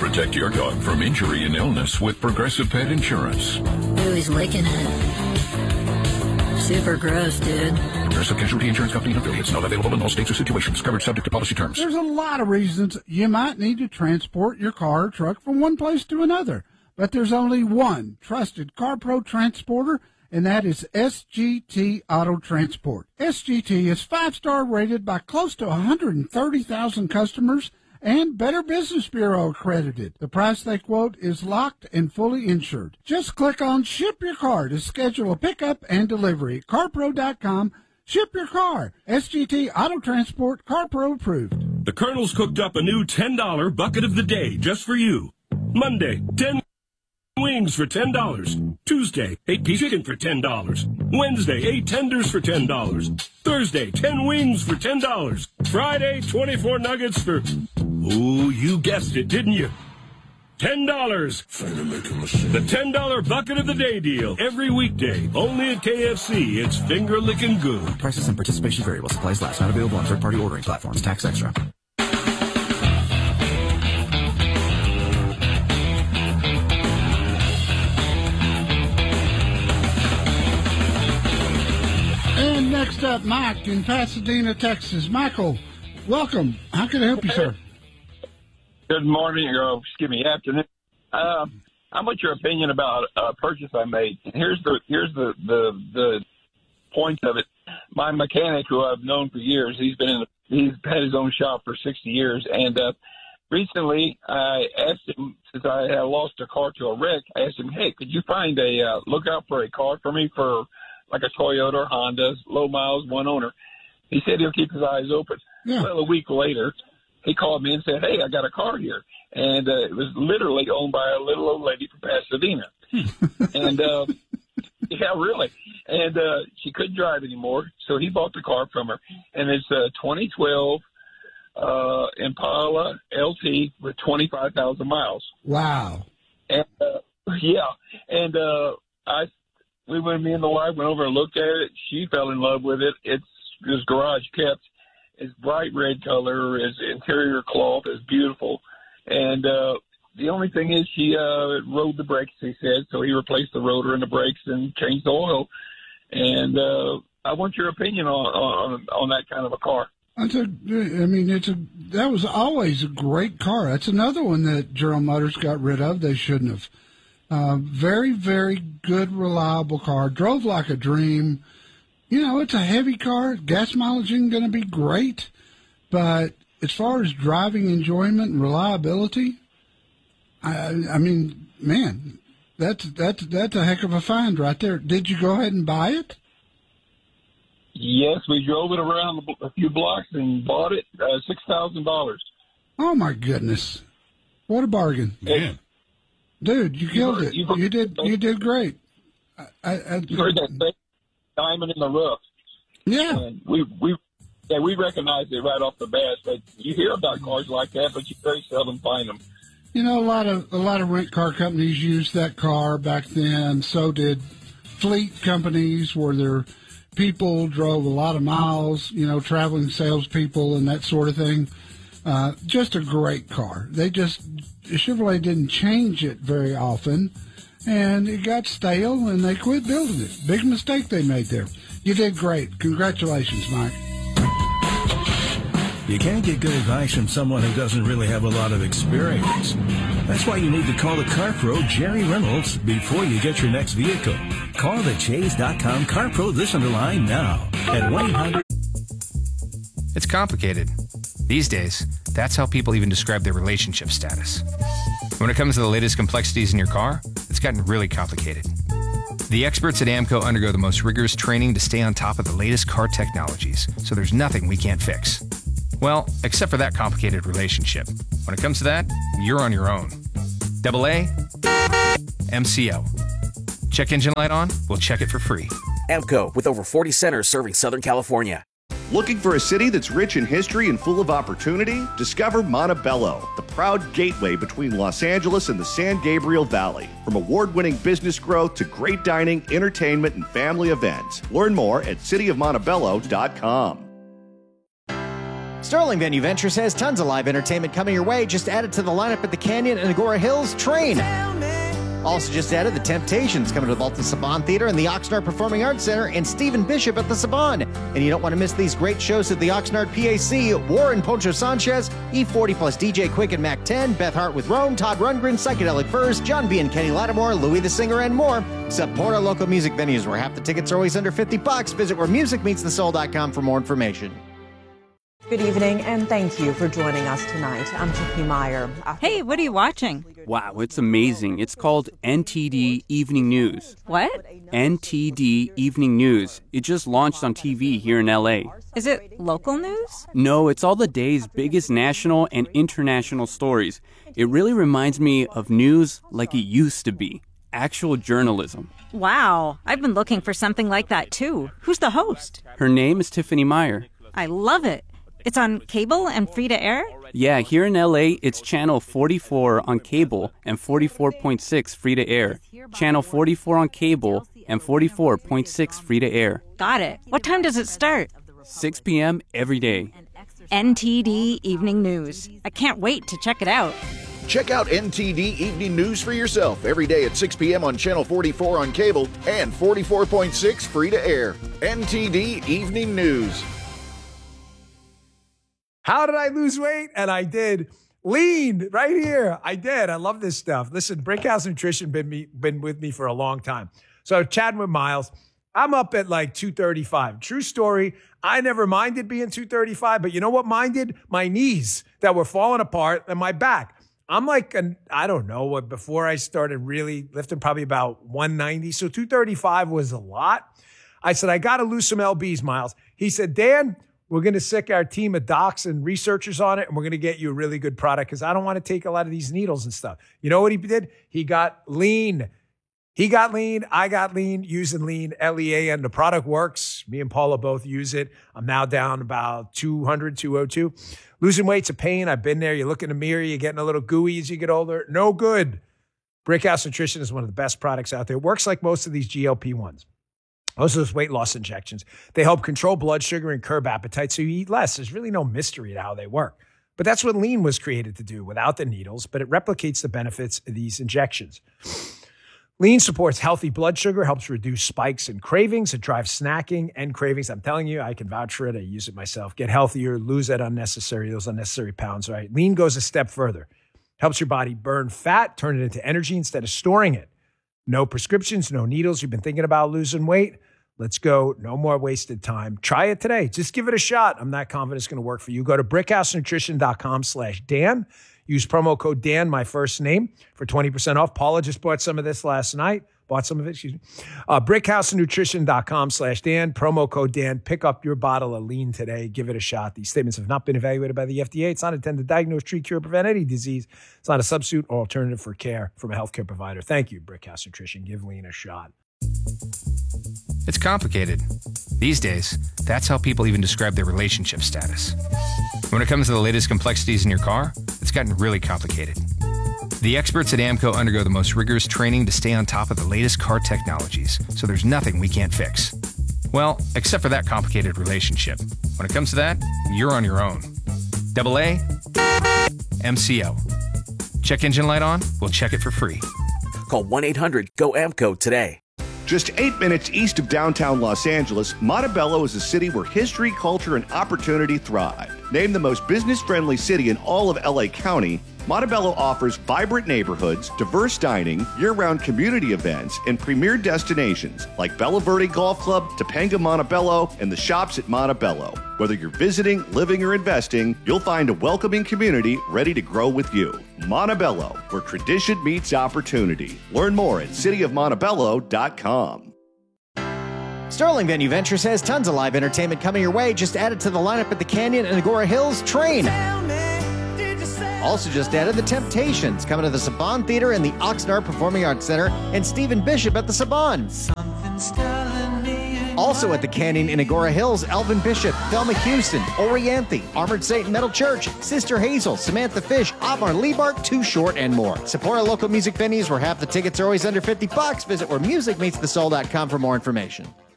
Protect your dog from injury and illness with Progressive Pet Insurance. Ooh, he's licking it. Super gross, dude. Progressive Casualty Insurance Company and affiliates. Not available in all states or situations. Covered subject to policy terms. There's a lot of reasons you might need to transport your car or truck from one place to another. But there's only one trusted CarPro transporter, and that is SGT Auto Transport. SGT is 5-star rated by close to 130,000 customers and Better Business Bureau accredited. The price they quote is locked and fully insured. Just click on Ship Your Car to schedule a pickup and delivery. CarPro.com. Ship your car. SGT Auto Transport, CarPro approved. The Colonel's cooked up a new $10 bucket of the day just for you. Monday, 10 wings for $10. Tuesday, 8-piece chicken for $10. Wednesday, 8 tenders for $10. Thursday, 10 wings for $10. Friday, 24 nuggets for... Oh, you guessed it, didn't you? $10. The $10 bucket of the day deal. Every weekday. Only at KFC. It's finger-licking good. Prices and participation vary while supplies last. Not available on third-party ordering platforms. Tax extra. And next up, Mike in Pasadena, Texas. Michael, welcome. How can I help you, sir? Good morning, or excuse me, afternoon. I want your opinion about a purchase I made. Here's the point of it. My mechanic, who I've known for years, he's had his own shop for 60 years, and recently I asked him, since I had lost a car to a wreck, I asked him, hey, could you find look out for a car for me for like a Toyota or Honda, low miles, one owner. He said he'll keep his eyes open. Yeah. Well, a week later, he called me and said, hey, I got a car here. And it was literally owned by a little old lady from Pasadena. And, yeah, really. And she couldn't drive anymore, so he bought the car from her. And it's a 2012 Impala LT with 25,000 miles. Wow. And, yeah. And me and the wife went over and looked at it. She fell in love with it. It's garage kept. It's bright red color. Its interior cloth is beautiful. And the only thing is she rode the brakes, he said, so he replaced the rotor and the brakes and changed the oil. And I want your opinion on that kind of a car. That was always a great car. That's another one that General Motors got rid of. They shouldn't have. Very, very good, reliable car. Drove like a dream. You know, it's a heavy car. Gas mileage isn't going to be great, but as far as driving enjoyment and reliability, I mean, man, that's a heck of a find right there. Did you go ahead and buy it? Yes, we drove it around a few blocks and bought it, $6,000. Oh my goodness, what a bargain, man! Dude, you killed it. You did great. You heard that diamond in the rough. Yeah. And we recognize it right off the bat. But you hear about cars like that, but you very seldom find them. You know, a lot of rent car companies used that car back then. So did fleet companies, where their people drove a lot of miles. You know, traveling salespeople and that sort of thing. Just a great car. Chevrolet didn't change it very often, and it got stale, and they quit building it. Big mistake they made there. You did great. Congratulations, Mike. You can't get good advice from someone who doesn't really have a lot of experience. That's why you need to call the car pro, Jerry Reynolds, before you get your next vehicle. Call the Chase.com Car Pro Listen to line now at 1-800. It's complicated. These days, that's how people even describe their relationship status. When it comes to the latest complexities in your car, it's gotten really complicated. The experts at AAMCO undergo the most rigorous training to stay on top of the latest car technologies, so there's nothing we can't fix. Well, except for that complicated relationship. When it comes to that, you're on your own. AA, MCO. Check engine light on? We'll check it for free. AAMCO, with over 40 centers serving Southern California. Looking for a city that's rich in history and full of opportunity? Discover Montebello, the proud gateway between Los Angeles and the San Gabriel Valley. From award-winning business growth to great dining, entertainment, and family events. Learn more at cityofmontebello.com. Sterling Venue Ventures has tons of live entertainment coming your way. Just added to the lineup at the Canyon and Agora Hills Train. Also just added the Temptations coming to the Baltimore Saban Theater and the Oxnard Performing Arts Center, and Stephen Bishop at the Saban. And you don't want to miss these great shows at the Oxnard PAC. Warren Poncho Sanchez, E40 plus DJ Quick and Mac 10, Beth Hart with Rome, Todd Rundgren, Psychedelic Furs, John B. and Kenny Lattimore, Louis the Singer, and more. Support our local music venues where half the tickets are always under $50. Visit wheremusicmeetsthesoul.com for more information. Good evening, and thank you for joining us tonight. I'm Tiffany Meyer. Hey, what are you watching? Wow, it's amazing. It's called NTD Evening News. What? NTD Evening News. It just launched on TV here in LA. Is it local news? No, it's all the day's biggest national and international stories. It really reminds me of news like it used to be. Actual journalism. Wow, I've been looking for something like that too. Who's the host? Her name is Tiffany Meyer. I love it. It's on cable and free to air? Yeah, here in LA, it's channel 44 on cable and 44.6 free to air. Channel 44 on cable and 44.6 free to air. Got it. What time does it start? 6 p.m. every day. NTD Evening News. I can't wait to check it out. Check out NTD Evening News for yourself every day at 6 p.m. on Channel 44 on cable and 44.6 free to air. NTD Evening News. How did I lose weight? And I did. Lean right here. I did. I love this stuff. Listen, Brickhouse Nutrition been with me for a long time. So chatting with Miles, I'm up at like 235. True story. I never minded being 235, but you know what minded? My knees that were falling apart and my back. I'm like, I don't know what, before I started really lifting, probably about 190. So 235 was a lot. I said, I got to lose some LBs, Miles. He said, Dan, we're going to sick our team of docs and researchers on it, and we're going to get you a really good product because I don't want to take a lot of these needles and stuff. You know what he did? He got lean. He got lean. I got lean using lean, LEAN. The product works. Me and Paula both use it. I'm now down about 200, 202. Losing weight's a pain. I've been there. You look in the mirror, you're getting a little gooey as you get older. No good. Brickhouse Nutrition is one of the best products out there. It works like most of these GLP-1s. Most of those weight loss injections, they help control blood sugar and curb appetite so you eat less. There's really no mystery to how they work. But that's what lean was created to do without the needles, but it replicates the benefits of these injections. Lean supports healthy blood sugar, helps reduce spikes and cravings. It drives snacking and cravings. I'm telling you, I can vouch for it. I use it myself. Get healthier, lose those unnecessary pounds, right? Lean goes a step further. Helps your body burn fat, turn it into energy instead of storing it. No prescriptions, no needles. You've been thinking about losing weight? Let's go. No more wasted time. Try it today. Just give it a shot. I'm not confident it's going to work for you. Go to brickhousenutrition.com/Dan. Use promo code Dan, my first name, for 20% off. Paula just bought some of this last night. Brickhousenutrition.com/Dan. Promo code Dan. Pick up your bottle of lean today. Give it a shot. These statements have not been evaluated by the FDA. It's not intended to diagnose, treat, cure, prevent any disease. It's not a substitute or alternative for care from a healthcare provider. Thank you, Brickhouse Nutrition. Give lean a shot. It's complicated. These days, that's how people even describe their relationship status. When it comes to the latest complexities in your car, it's gotten really complicated. The experts at AAMCO undergo the most rigorous training to stay on top of the latest car technologies, so there's nothing we can't fix. Well, except for that complicated relationship. When it comes to that, you're on your own. AA, MCO. Check engine light on? We'll check it for free. Call 1-800-GO-AMCO today. Just 8 minutes east of downtown Los Angeles, Montebello is a city where history, culture, and opportunity thrive. Named the most business-friendly city in all of LA County, Montebello offers vibrant neighborhoods, diverse dining, year-round community events, and premier destinations like Bella Verde Golf Club, Topanga Montebello, and the shops at Montebello. Whether you're visiting, living, or investing, you'll find a welcoming community ready to grow with you. Montebello, where tradition meets opportunity. Learn more at cityofmontebello.com. Sterling Venue Ventures has tons of live entertainment coming your way. Just added to the lineup at the Canyon and Agora Hills Train. Also just added the Temptations coming to the Saban Theater and the Oxnard Performing Arts Center, and Stephen Bishop at the Saban. Also at the Canyon in Agora Hills, Elvin Bishop, Thelma Houston, Orianthe, Armored Saint Metal Church, Sister Hazel, Samantha Fish, Omar Leebark, Too Short, and more. Support our local music venues where half the tickets are always under $50. Visit wheremusicmeetsthesoul.com for more information.